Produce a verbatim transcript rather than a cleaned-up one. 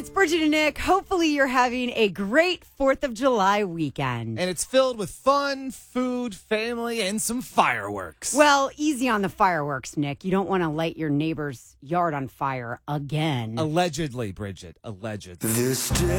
it's Bridget and Nick. Hopefully you're having a great fourth of July weekend. And it's filled with fun, food, family, and some fireworks. Well, easy on the fireworks, Nick. You don't want to light your neighbor's yard on fire again. Allegedly, Bridget. Allegedly. This day